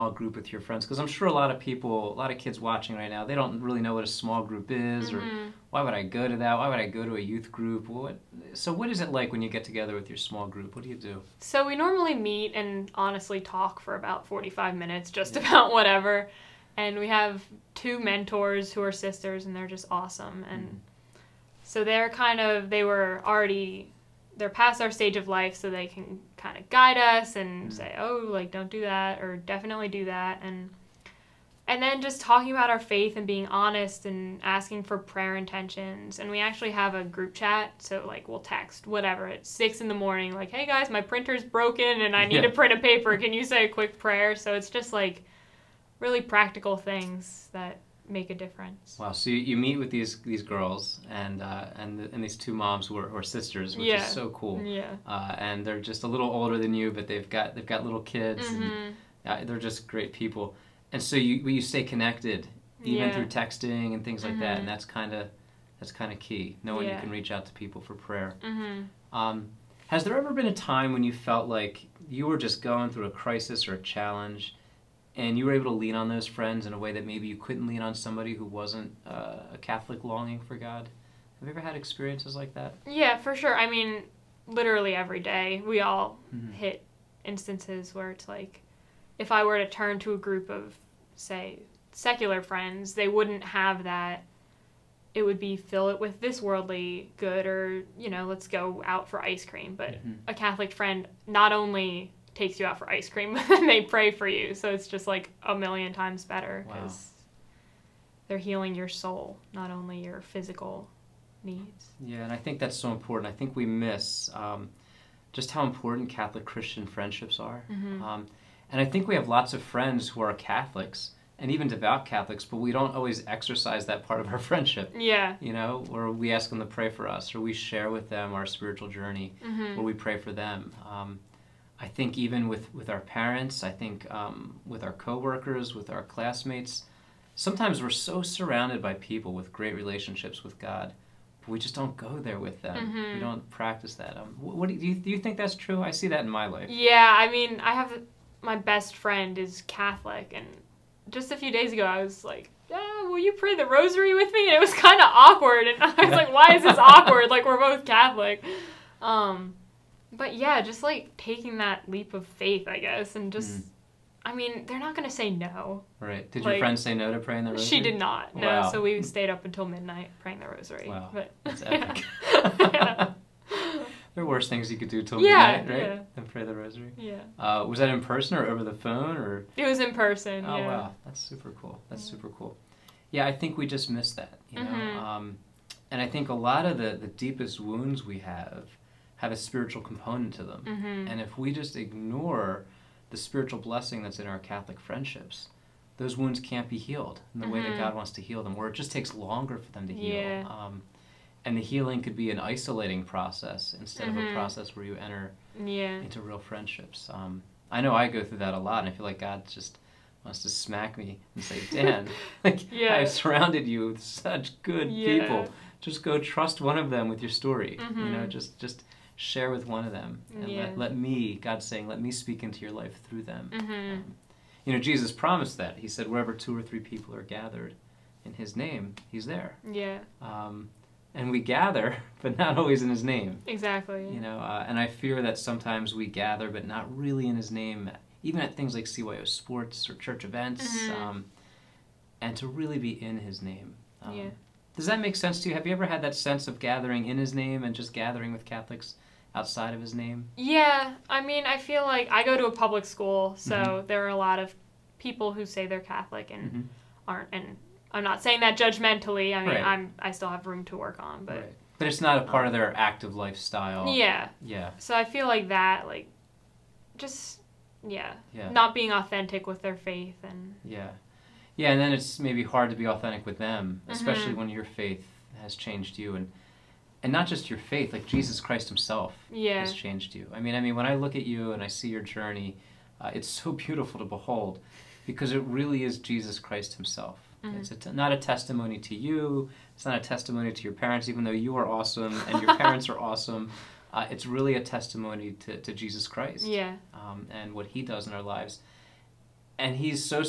group with your friends? Because I'm sure a lot of people, a lot of kids watching right now, they don't really know what a small group is, or why would I go to that? Why would I go to a youth group? So what is it like when you get together with your small group? What do you do? So we normally meet and honestly talk for about 45 minutes, just about whatever. And we have two mentors who are sisters, and they're just awesome. And so they're past our stage of life, so they can kind of guide us and say, oh, like, don't do that, or definitely do that. And then just talking about our faith and being honest and asking for prayer intentions. And we actually have a group chat, so, like, we'll text whatever at 6 in the morning, like, hey, guys, my printer's broken and I need to print a paper. Can you say a quick prayer? So it's just, like, really practical things that make a difference. Wow! So you meet with these girls and these two moms who are sisters, which is so cool. Yeah. And they're just a little older than you, but they've got little kids, and they're just great people. And so you stay connected even through texting and things like that, and that's kind of key. Knowing you can reach out to people for prayer. Has there ever been a time when you felt like you were just going through a crisis or a challenge, and you were able to lean on those friends in a way that maybe you couldn't lean on somebody who wasn't a Catholic longing for God? Have you ever had experiences like that? Yeah, for sure. I mean, literally every day we all hit instances where it's like, if I were to turn to a group of, say, secular friends, they wouldn't have that. It would be fill it with this worldly good, or, let's go out for ice cream. But a Catholic friend not only takes you out for ice cream, but then they pray for you. So it's just like a million times better, because they're healing your soul, not only your physical needs. Yeah, and I think that's so important. I think we miss just how important Catholic Christian friendships are. And I think we have lots of friends who are Catholics and even devout Catholics, but we don't always exercise that part of our friendship. Yeah. Or we ask them to pray for us, or we share with them our spiritual journey, or we pray for them. I think even with our parents, I think with our coworkers, with our classmates, sometimes we're so surrounded by people with great relationships with God, but we just don't go there with them. We don't practice that. What do you think that's true? I see that in my life. Yeah, I mean, my best friend is Catholic, and just a few days ago I was like, will you pray the rosary with me? And it was kind of awkward, and I was like, why is this awkward? Like, we're both Catholic. But yeah, just like taking that leap of faith, I guess, and just, I mean, they're not going to say no. Right. Did your friend say no to praying the rosary? She did not, no. Wow. So we stayed up until midnight praying the rosary. Wow, but, that's epic. There are worse things you could do till midnight, right? Yeah. Than pray the rosary? Yeah. Was that in person or over the phone? Or? It was in person, Oh, wow. That's super cool. That's super cool. Yeah, I think we just miss that, know. And I think a lot of the deepest wounds we have a spiritual component to them. And if we just ignore the spiritual blessing that's in our Catholic friendships, those wounds can't be healed in the way that God wants to heal them, or it just takes longer for them to heal. Yeah. And the healing could be an isolating process instead of a process where you enter into real friendships. I know I go through that a lot, and I feel like God just wants to smack me and say, Dan, I've surrounded you with such good people. Just go trust one of them with your story. Just share with one of them. And let me, God's saying, let me speak into your life through them. Jesus promised that. He said, wherever 2 or 3 people are gathered in his name, he's there. Yeah. And we gather, but not always in his name. Exactly. And I fear that sometimes we gather, but not really in his name, even at things like CYO sports or church events, and to really be in his name. Does that make sense to you? Have you ever had that sense of gathering in his name and just gathering with Catholics outside of his name? Yeah. I mean, I feel like I go to a public school, so there are a lot of people who say they're Catholic and aren't, and I'm not saying that judgmentally. I mean, I still have room to work on, but but it's not a part of their active lifestyle. Yeah. So I feel like that, like, just not being authentic with their faith and and then it's maybe hard to be authentic with them, especially when your faith has changed you, and not just your faith, like Jesus Christ himself has changed you. I mean, when I look at you and I see your journey, it's so beautiful to behold, because it really is Jesus Christ himself. It's not a testimony to you. It's not a testimony to your parents, even though you are awesome and your parents are awesome. It's really a testimony to Jesus Christ and what he does in our lives. and he's so